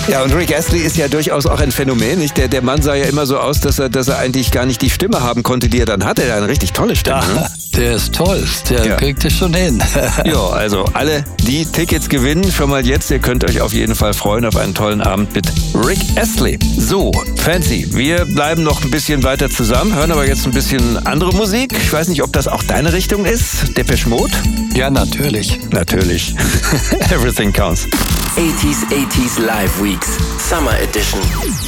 Ja, und Rick Astley ist ja durchaus auch ein Phänomen. Nicht? Der Mann sah ja immer so aus, dass er eigentlich gar nicht die Stimme haben konnte, die er dann hatte. Er hat eine richtig tolle Stimme. Ja, der ist toll. Der kriegt es schon hin. Ja, also alle, die Tickets gewinnen, schon mal jetzt. Ihr könnt euch auf jeden Fall freuen auf einen tollen Abend mit Rick Astley. So, Fancy, wir bleiben noch ein bisschen weiter zusammen, hören aber jetzt ein bisschen andere Musik. Ich weiß nicht, ob das auch deine Richtung ist. Depeche Mode? Ja, natürlich. Natürlich. Everything counts. 80s Live Weeks, Summer Edition.